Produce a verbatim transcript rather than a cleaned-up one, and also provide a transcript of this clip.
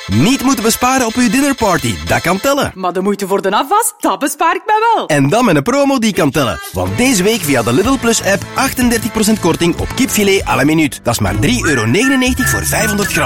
Niet moeten besparen op uw dinnerparty, dat kan tellen. Maar de moeite voor de afwas, dat bespaar ik mij wel. En dan met een promo die kan tellen. Want deze week via de Lidl Plus app achtendertig procent korting op kipfilet à la minuut. Dat is maar drie euro negenennegentig voor vijfhonderd gram.